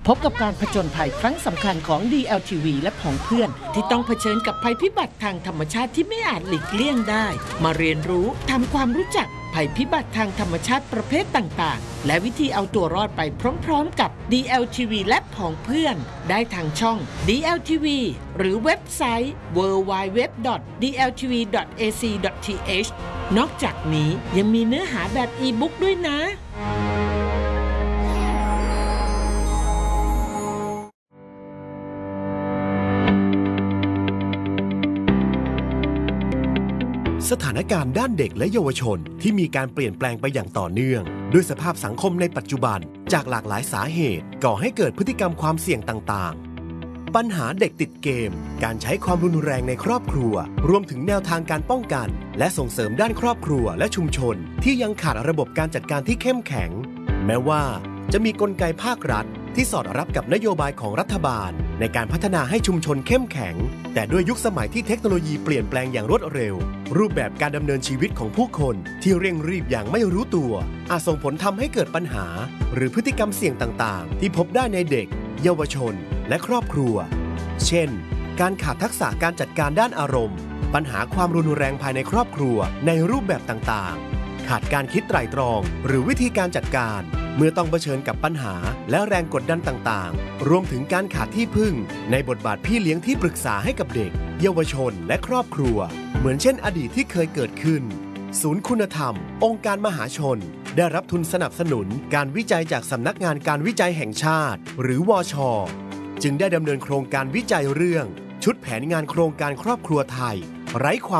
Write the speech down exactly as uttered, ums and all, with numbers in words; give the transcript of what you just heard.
พบกับการผจญภัยครั้งสำคัญของ ดี แอล ที วี และผองเพื่อนที่ต้องเผชิญกับภัยพิบัติทางธรรมชาติที่ไม่อาจหลีกเลี่ยงได้มาเรียนรู้ทำความรู้จักภัยพิบัติทางธรรมชาติประเภทต่างๆและวิธีเอาตัวรอดไปพร้อมๆกับ ดี แอล ที วี และผองเพื่อนได้ทางช่อง ดี แอล ที วี หรือเว็บไซต์ ดับเบิลยู ดับเบิลยู ดับเบิลยู ดอท ดี แอล ที วี ดอท เอ ซี ดอท ที เอช นอกจากนี้ยังมีเนื้อหาแบบอีบุ๊กด้วยนะสถานการณ์ด้านเด็กและเยาวชนที่มีการเปลี่ยนแปลงไปอย่างต่อเนื่องด้วยสภาพสังคมในปัจจุบันจากหลากหลายสาเหตุก่อให้เกิดพฤติกรรมความเสี่ยงต่างๆปัญหาเด็กติดเกมการใช้ความรุนแรงในครอบครัวรวมถึงแนวทางการป้องกันและส่งเสริมด้านครอบครัวและชุมชนที่ยังขาดระบบการจัดการที่เข้มแข็งแม้ว่าจะมีกลไกภาครัฐที่สอดรับกับนโยบายของรัฐบาลในการพัฒนาให้ชุมชนเข้มแข็งแต่ด้วยยุคสมัยที่เทคโนโลยีเปลี่ยนแปลงอย่างรวดเร็วรูปแบบการดำเนินชีวิตของผู้คนที่เร่งรีบอย่างไม่รู้ตัวอาจส่งผลทำให้เกิดปัญหาหรือพฤติกรรมเสี่ยงต่างๆที่พบได้ในเด็กเยาวชนและครอบครัวเช่นการขาดทักษะการจัดการด้านอารมณ์ปัญหาความรุนแรงภายในครอบครัวในรูปแบบต่างๆขาดการคิดไตร่ตรองหรือวิธีการจัดการเมื่อต้องเผชิญกับปัญหาและแรงกดดันต่างๆรวมถึงการขาดที่พึ่งในบทบาทพี่เลี้ยงที่ปรึกษาให้กับเด็กเยาวชนและครอบครัวเหมือนเช่นอดีตที่เคยเกิดขึ้นศูนย์คุณธรรมองค์การมหาชนได้รับทุนสนับสนุนการวิจัยจากสำนักงานการวิจัยแห่งชาติหรือวช.จึงได้ดำเนินโครงการวิจัยเรื่องชุดแผนงานโครงการครอบครัวไทยไร้ความ